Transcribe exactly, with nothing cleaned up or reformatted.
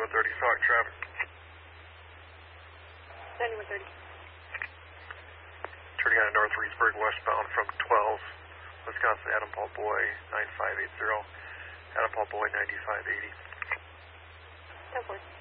ninety-one thirty, Sauk traffic. ninety-one thirty. Turning on North Reedsburg westbound from twelve, Wisconsin, Adam Paul Boy, nine five eight zero, Adam Paul Boy, ninety-five eighty. ten four.